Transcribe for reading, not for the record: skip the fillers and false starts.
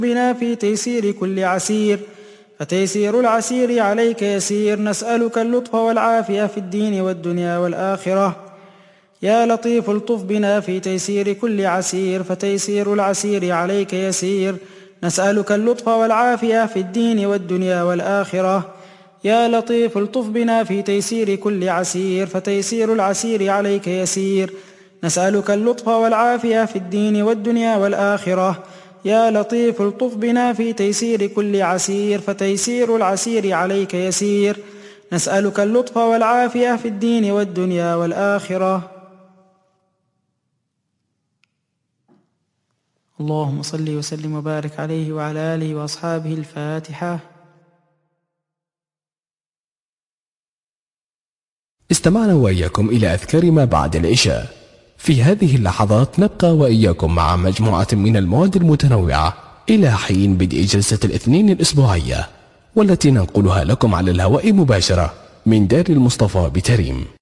بنا في تيسير كل عسير، فتيسير العسير عليك يسير. نسألك اللطف والعافية في الدين والدنيا والآخرة. يا لطيف الطف بنا في تيسير كل عسير، فتيسير العسير عليك يسير. نسألك اللطف والعافية في الدين والدنيا والآخرة. يا لطيف الطف بنا في تيسير كل عسير، فتيسير العسير عليك يسير. نسألك اللطف والعافية في الدين والدنيا والآخرة. يا لطيف الطف بنا في تيسير كل عسير، فتيسير العسير عليك يسير. نسألك اللطف والعافية في الدين والدنيا والآخرة. اللهم صل وسلم وبارك عليه وعلى آله وأصحابه. الفاتحة. استمعنا وإياكم إلى أذكار ما بعد العشاء. في هذه اللحظات نبقى وإياكم مع مجموعة من المواد المتنوعة إلى حين بدء جلسة الاثنين الأسبوعية، والتي ننقلها لكم على الهواء مباشرة من دار المصطفى بتريم.